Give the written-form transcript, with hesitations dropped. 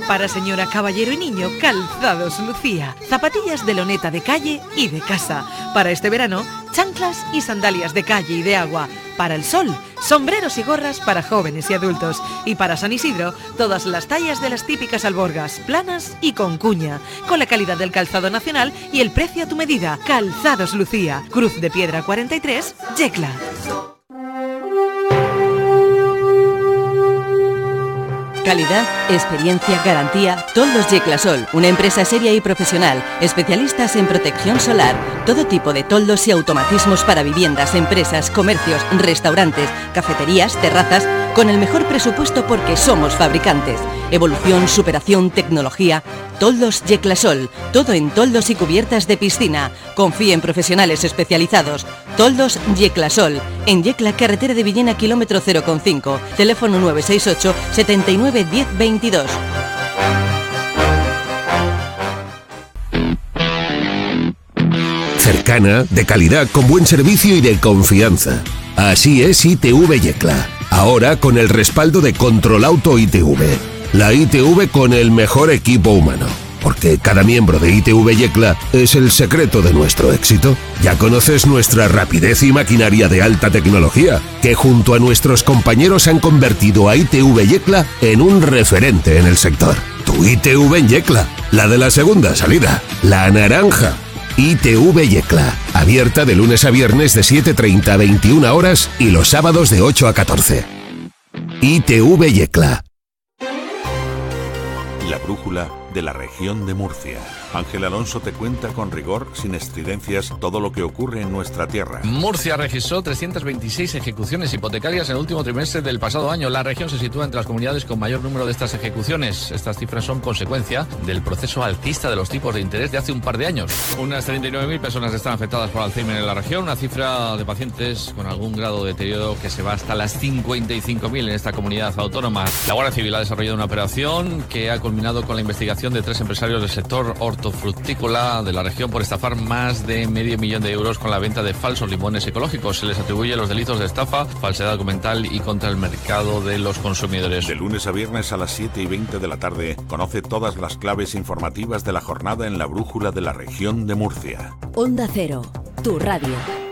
Para señora, caballero y niño, Calzados Lucía. Zapatillas de loneta de calle y de casa. Para este verano, chanclas y sandalias de calle y de agua. Para el sol, sombreros y gorras para jóvenes y adultos. Y para San Isidro, todas las tallas de las típicas alborgas, planas y con cuña. Con la calidad del calzado nacional y el precio a tu medida. Calzados Lucía. Cruz de Piedra 43, Yecla. Calidad, experiencia, garantía. Toldos Yeclasol, una empresa seria y profesional, especialistas en protección solar. Todo tipo de toldos y automatismos para viviendas, empresas, comercios, restaurantes, cafeterías, terrazas, con el mejor presupuesto porque somos fabricantes. Evolución, superación, tecnología. Toldos Yeclasol, todo en toldos y cubiertas de piscina. Confíe en profesionales especializados. Toldos Yeclasol, en Yecla, carretera de Villena, kilómetro 0,5. Teléfono 968 79 10 22. Cercana, de calidad, con buen servicio y de confianza. Así es ITV Yecla. Ahora con el respaldo de Controlauto ITV. La ITV con el mejor equipo humano. Porque cada miembro de ITV Yecla es el secreto de nuestro éxito. Ya conoces nuestra rapidez y maquinaria de alta tecnología, que junto a nuestros compañeros han convertido a ITV Yecla en un referente en el sector. Tu ITV en Yecla, la de la segunda salida, la naranja. ITV Yecla, abierta de lunes a viernes de 7:30 a 21 horas y los sábados de 8 a 14. ITV Yecla. La brújula de la región de Murcia. Ángel Alonso te cuenta con rigor, sin excedencias, todo lo que ocurre en nuestra tierra. Murcia registró 326 ejecuciones hipotecarias en el último trimestre del pasado año. La región se sitúa entre las comunidades con mayor número de estas ejecuciones. Estas cifras son consecuencia del proceso alcista de los tipos de interés de hace un par de años. Unas 39.000 personas están afectadas por Alzheimer en la región, una cifra de pacientes con algún grado de deterioro que se va hasta las 55.000 en esta comunidad autónoma. La Guardia Civil ha desarrollado una operación que ha culminado con la investigación de 3 empresarios del sector hortofrutícola de la región por estafar más de $500.000 de euros con la venta de falsos limones ecológicos. Se les atribuye los delitos de estafa, falsedad documental y contra el mercado de los consumidores. De lunes a viernes a las 7:20 de la tarde, conoce todas las claves informativas de la jornada en la brújula de la región de Murcia. Onda Cero, tu radio.